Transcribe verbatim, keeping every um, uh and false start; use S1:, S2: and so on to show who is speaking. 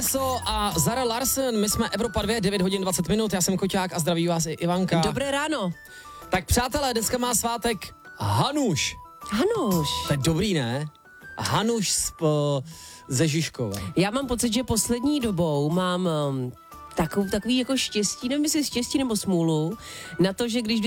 S1: Espresso a Zara Larsen, my jsme Evropa dva, devět hodin dvacet minut, já jsem Koťák a zdraví vás i Ivanka.
S2: Dobré ráno.
S1: Tak přátelé, dneska má svátek Hanuš.
S2: Hanuš.
S1: To je dobrý, ne? Hanuš z, po, ze Žižkova.
S2: Já mám pocit, že poslední dobou mám um, takový, takový jako štěstí, nevím jestli štěstí nebo smůlu, na to, že když